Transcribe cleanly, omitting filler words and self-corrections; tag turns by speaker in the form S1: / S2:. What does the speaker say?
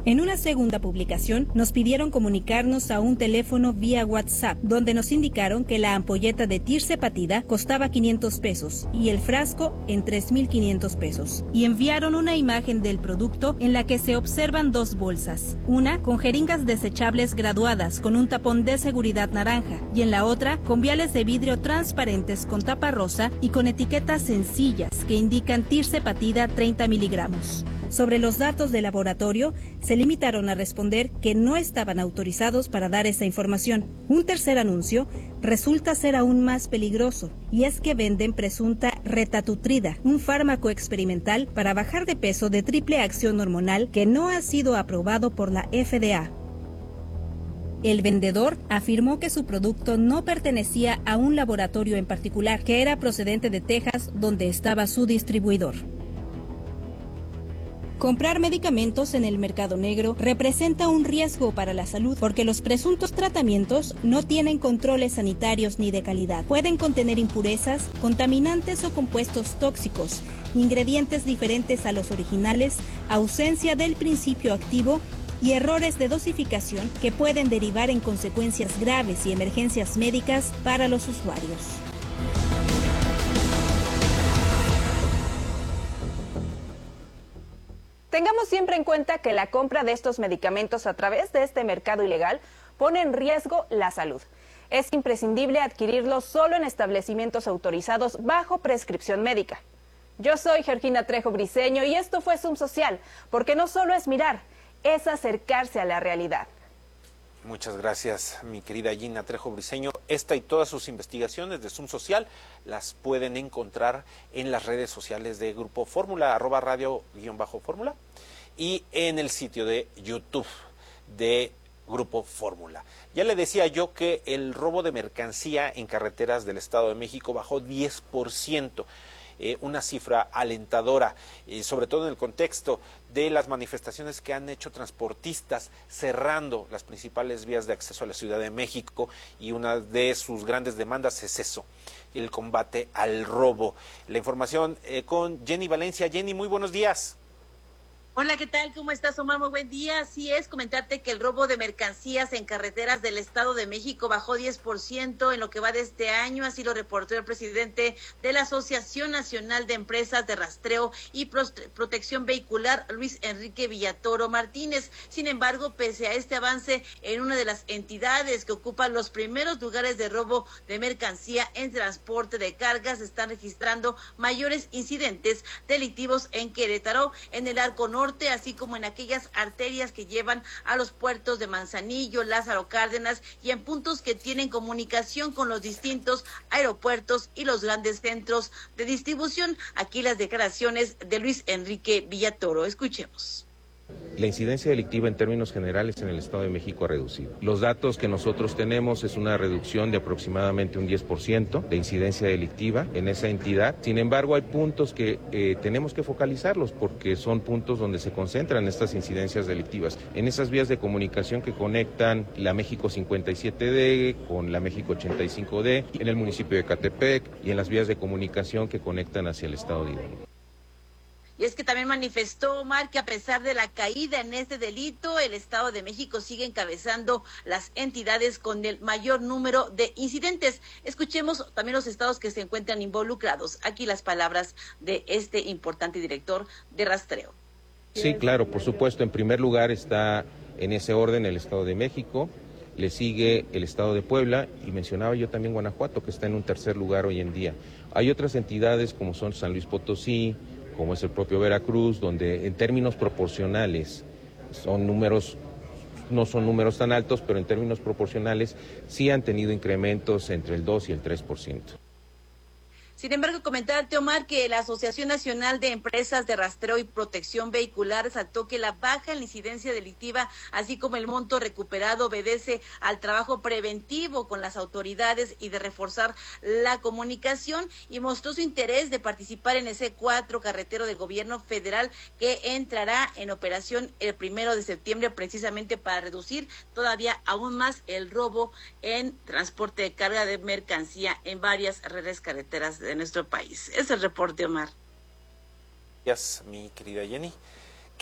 S1: En una segunda publicación, nos pidieron comunicarnos a un teléfono vía WhatsApp, donde nos indicaron que la ampolleta de tirzepatida costaba 500 pesos y el frasco en 3,500 pesos. Y enviaron una imagen del producto en la que se observan dos bolsas, una con jeringas desechables graduadas con un tapón de seguridad naranja y en la otra con viales de vidrio transparentes con tapa rosa y con etiquetas sencillas que indican tirzepatida 30 miligramos. Sobre los datos del laboratorio, se limitaron a responder que no estaban autorizados para dar esa información. Un tercer anuncio resulta ser aún más peligroso, y es que venden presunta retatutrida, un fármaco experimental para bajar de peso de triple acción hormonal que no ha sido aprobado por la FDA. El vendedor afirmó que su producto no pertenecía a un laboratorio en particular, que era procedente de Texas, donde estaba su distribuidor. Comprar medicamentos en el mercado negro representa un riesgo para la salud porque los presuntos tratamientos no tienen controles sanitarios ni de calidad. Pueden contener impurezas, contaminantes o compuestos tóxicos, ingredientes diferentes a los originales, ausencia del principio activo y errores de dosificación que pueden derivar en consecuencias graves y emergencias médicas para los usuarios.
S2: Tengamos siempre en cuenta que la compra de estos medicamentos a través de este mercado ilegal pone en riesgo la salud. Es imprescindible adquirirlos solo en establecimientos autorizados bajo prescripción médica. Yo soy Georgina Trejo Briceño y esto fue Zoom Social, porque no solo es mirar, es acercarse a la realidad.
S3: Muchas gracias, mi querida Gina Trejo Briceño. Esta y todas sus investigaciones de Zoom Social las pueden encontrar en las redes sociales de Grupo Fórmula, @radio_fórmula, y en el sitio de YouTube de Grupo Fórmula. Ya le decía yo que el robo de mercancía en carreteras del Estado de México bajó 10%. Una cifra alentadora, sobre todo en el contexto de las manifestaciones que han hecho transportistas cerrando las principales vías de acceso a la Ciudad de México, y una de sus grandes demandas es eso, el combate al robo. La información con Jenny Valencia. Jenny, muy buenos días.
S4: Hola, ¿qué tal? ¿Cómo estás, Omar? Muy buen día. Así es, comentarte que el robo de mercancías en carreteras del Estado de México bajó 10% en lo que va de este año, así lo reportó el presidente de la Asociación Nacional de Empresas de Rastreo y Protección Vehicular, Luis Enrique Villatoro Martínez. Sin embargo, pese a este avance en una de las entidades que ocupan los primeros lugares de robo de mercancía en transporte de cargas, se están registrando mayores incidentes delictivos en Querétaro, en el Arco Norte, así como en aquellas arterias que llevan a los puertos de Manzanillo, Lázaro Cárdenas y en puntos que tienen comunicación con los distintos aeropuertos y los grandes centros de distribución. Aquí las declaraciones de Luis Enrique Villatoro. Escuchemos.
S5: La incidencia delictiva en términos generales en el Estado de México ha reducido. Los datos que nosotros tenemos es una reducción de aproximadamente un 10% de incidencia delictiva en esa entidad. Sin embargo, hay puntos que tenemos que focalizarlos porque son puntos donde se concentran estas incidencias delictivas. En esas vías de comunicación que conectan la México 57D con la México 85D, en el municipio de Ecatepec y en las vías de comunicación que conectan hacia el Estado de Hidalgo.
S4: Y es que también manifestó, Omar, que a pesar de la caída en este delito, el Estado de México sigue encabezando las entidades con el mayor número de incidentes. Escuchemos también los estados que se encuentran involucrados. Aquí las palabras de este importante director de rastreo.
S5: Sí, claro, por supuesto. En primer lugar está en ese orden el Estado de México, le sigue el Estado de Puebla y mencionaba yo también Guanajuato, que está en un tercer lugar hoy en día. Hay otras entidades como son San Luis Potosí, como es el propio Veracruz, donde en términos proporcionales son números, no son números tan altos, pero en términos proporcionales sí han tenido incrementos entre el 2 y el 3%.
S4: Sin embargo, comentarte, Omar, que la Asociación Nacional de Empresas de Rastreo y Protección Vehicular resaltó que la baja en la incidencia delictiva, así como el monto recuperado, obedece al trabajo preventivo con las autoridades y de reforzar la comunicación, y mostró su interés de participar en ese 4 carretero del gobierno federal que entrará en operación el 1 de septiembre, precisamente para reducir todavía aún más el robo en transporte de carga de mercancía en varias redes carreteras de nuestro país. Es el reporte, Omar.
S3: Gracias, mi querida Jenny.